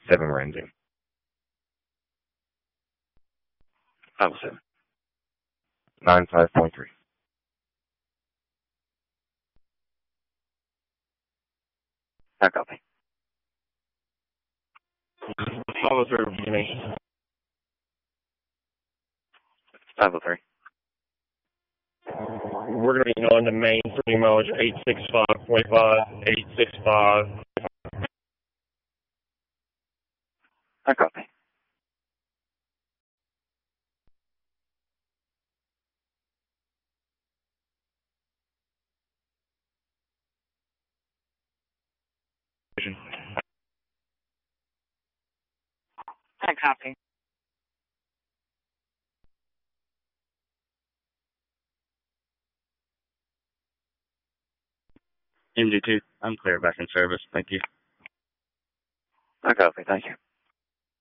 7 Random. 507. 95.3. I copy. 503, Virginia. 503. We're going to be on the main pretty much 865.5, 865. I copy. I copy. MG2, I'm clear back in service. Thank you. I copy. Thank you.